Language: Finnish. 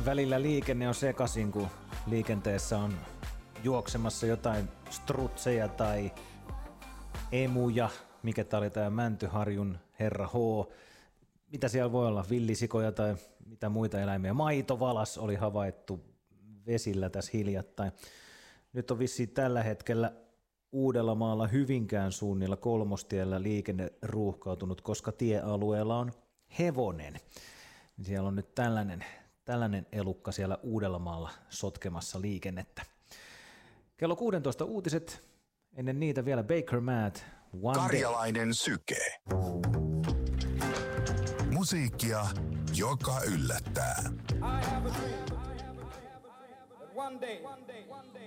Välillä liikenne on sekaisin, kun liikenteessä on juoksemassa jotain strutseja tai emuja, mikä tää oli tää Mäntyharjun herra H. Mitä siellä voi olla, villisikoja tai mitä muita eläimiä. Maitovalas oli havaittu vesillä tässä hiljattain. Nyt on vissiin tällä hetkellä Uudellamaalla Hyvinkään suunnilla Kolmostiellä liikenne ruuhkautunut, koska tiealueella on hevonen. Siellä on nyt tällainen elukka siellä Uudellamaalla sotkemassa liikennettä. Kello 16 uutiset, ennen niitä vielä Baker Matt, One Karjalainen syke. Musiikkia, joka yllättää. I have a dream. One day,